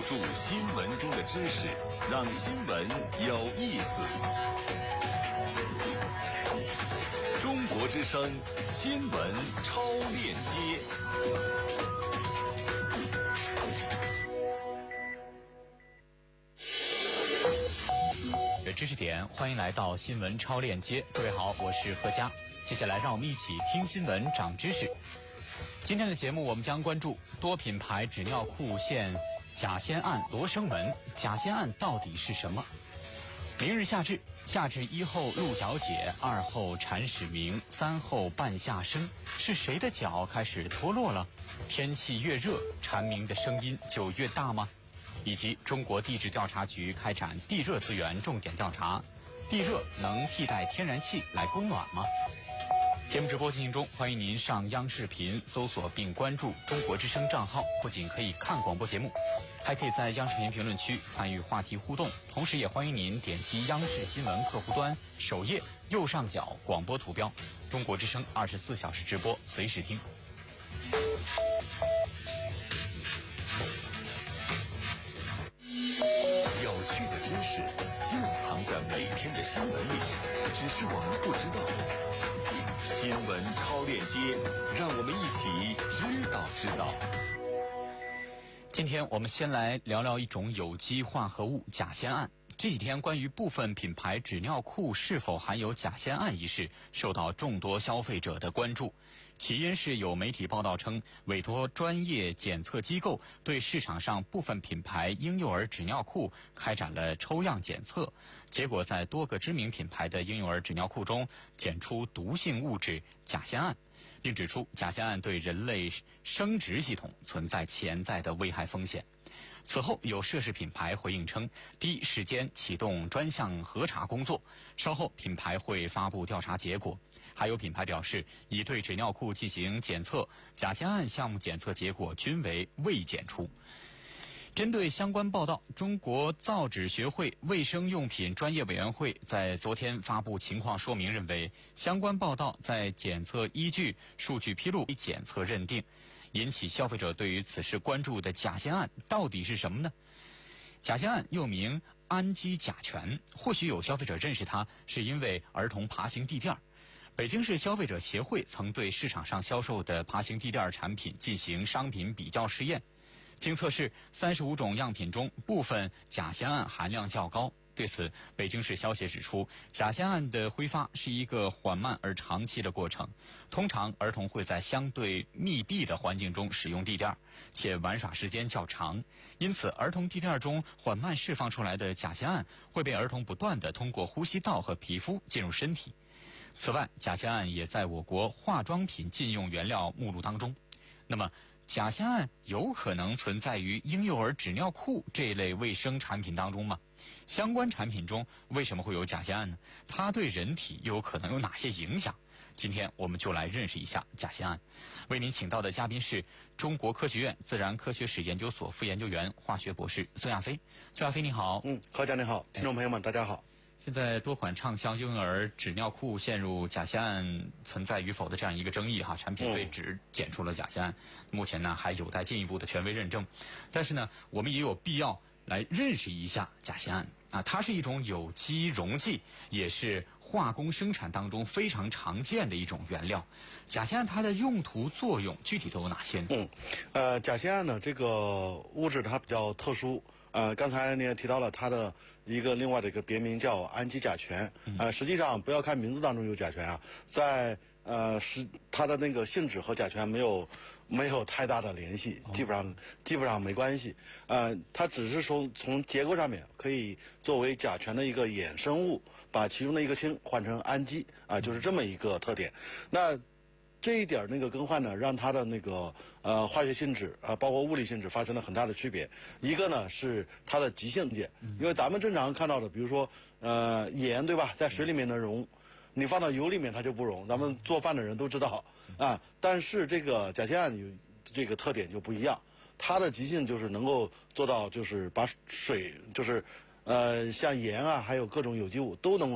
注新闻中的知识，让新闻有意思。中国之声新闻超链接。 知识点，欢迎来到新闻超链接。各位好，我是何佳。接下来让我们一起听新闻长知识。今天的节目我们将关注多品牌纸尿裤现假仙案罗生门。假仙案到底是什么？明日夏至，夏至1后鹿角解，2后蝉始鸣，3后半夏生。是谁的脚开始脱落了？天气越热，蝉鸣的声音就越大吗？以及中国地质调查局开展地热资源重点调查，地热能替代天然气来供暖吗？节目直播进行中，欢迎您上央视频搜索并关注中国之声账号，不仅可以看广播节目，还可以在央视频评论区参与话题互动，同时也欢迎您点击央视新闻客户端首页右上角广播图标，中国之声24小时直播，随时听。 有趣的知识就藏在每天的新闻里，只是我们不知道。新闻超链接，让我们一起知道。 今天我们先来聊聊一种有机化合物假仙案。这几天关于部分品牌纸尿裤是否含有假仙案一事，受到众多消费者的关注。起因是有媒体报道称，委托专业检测机构对市场上部分品牌婴幼儿纸尿裤开展了抽样检测，结果在多个知名品牌的婴幼儿纸尿裤中检出毒性物质假仙胺，并指出假仙胺对人类生殖系统存在潜在的危害风险。此后，有涉事品牌回应称，第一时间启动专项核查工作，稍后品牌会发布调查结果。还有品牌表示，已对纸尿裤进行检测，假仙胺项目检测结果均为未检出。针对相关报道，中国造纸学会卫生用品专业委员会在昨天发布情况说明，认为相关报道在检测依据、数据披露、检测认定。引起消费者对于此事关注的假仙胺到底是什么呢？假仙胺又名氨基甲醛，或许有消费者认识它是因为儿童爬行地垫。北京市消费者协会曾对市场上销售的爬行地垫产品进行商品比较试验，经测试35种样品中部分假仙胺含量较高。对此，北京市消协指出，假仙胺的挥发是一个缓慢而长期的过程，通常儿童会在相对密闭的环境中使用地垫，且玩耍时间较长，因此儿童地垫中缓慢释放出来的假仙胺会被儿童不断地通过呼吸道和皮肤进入身体。此外，假仙胺也在我国化妆品禁用原料目录当中。那么，假仙胺有可能存在于婴幼儿纸尿裤这一类卫生产品当中吗？相关产品中为什么会有假仙胺呢？它对人体又有可能有哪些影响？今天我们就来认识一下假仙胺。为您请到的嘉宾是中国科学院自然科学史研究所副研究员、化学博士孙亚飞。孙亚飞你好。 何家你好，听众朋友们大家好。 现在多款畅销婴幼儿纸尿裤陷入假仙胺存在与否的这样一个争议哈，产品对纸检出了假仙胺，目前呢还有待进一步的权威认证。但是呢，我们也有必要来认识一下假仙胺啊，它是一种有机溶剂，也是化工生产当中非常常见的一种原料。假仙胺它的用途作用具体都有哪些呢？ 假仙胺呢这个物质它比较特殊。刚才你也提到了它的另外的一个别名叫氨基甲醛。实际上不要看名字当中有甲醛啊，在它的那个性质和甲醛没有太大的联系，基本上没关系。它只是说从结构上面可以作为甲醛的一个衍生物，把其中的一个氢换成氨基啊，就是这么一个特点。那这一点更换呢，让它的化学性质包括物理性质发生了很大的区别。一个呢是它的极性键，因为咱们正常看到的，比如说盐对吧，在水里面能溶，你放到油里面它就不溶，咱们做饭的人都知道啊。但是这个假仙胺有这个特点就不一样，它的极性就是能够做到，就是把水像盐啊，还有各种有机物都能够